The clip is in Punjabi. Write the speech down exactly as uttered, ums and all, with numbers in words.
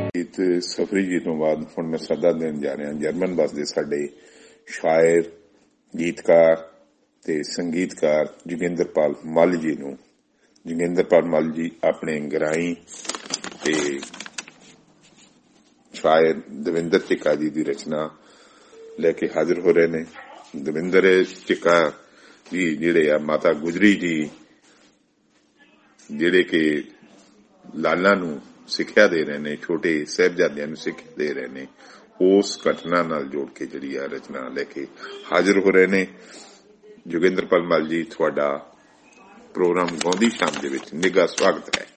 ਗੀਤ ਸਫਰੀ ਜੀ ਤੋਂ ਬਾਅਦ ਹੁਣ ਮੈਂ ਸੱਦਾ ਦੇਣ ਜਾ ਰਿਹਾ ਜਰਮਨ ਵਸਦੇ ਸਾਡੇ ਸ਼ਾਇਰ, ਗੀਤਕਾਰ ਤੇ ਸੰਗੀਤਕਾਰ ਜੋਗਿੰਦਰਪਾਲ ਮੱਲ ਜੀ ਨੂੰ। ਜੋਗਿੰਦਰਪਾਲ ਮੱਲ ਜੀ ਆਪਣੇ ਗਰਾਈ ਤੇ ਸ਼ਾਇਰ ਦਵਿੰਦਰ ਚਿੱਕਾ ਜੀ ਦੀ ਰਚਨਾ ਲੈ ਕੇ ਹਾਜ਼ਰ ਹੋ ਰਹੇ ਨੇ। ਦਵਿੰਦਰ ਚਿੱਕਾ ਜੀ ਜਿਹੜੇ ਆ ਮਾਤਾ ਗੁਜਰੀ ਜੀ ਜਿਹੜੇ ਕਿ ਲਾਲਾ ਨੂੰ ਸਿੱਖਿਆ ਦੇ ਰਹੇ ਨੇ, ਛੋਟੇ ਸਾਹਿਬਜ਼ਾਦਿਆਂ ਨੂੰ ਸਿੱਖਿਆ ਦੇ ਰਹੇ ਨੇ, ਉਸ ਘਟਨਾ ਨਾਲ ਜੋੜ ਕੇ ਜਿਹੜੀ ਆ ਰਚਨਾ ਲੈ ਕੇ ਹਾਜ਼ਰ ਹੋ ਰਹੇ ਨੇ। ਜੋਗਿੰਦਰਪਾਲ ਮੱਲ ਜੀ, ਤੁਹਾਡਾ ਪ੍ਰੋਗਰਾਮ ਗਾਉਂਦੀ ਸ਼ਾਮ ਦੇ ਵਿੱਚ ਨਿੱਘਾ ਸਵਾਗਤ ਹੈ।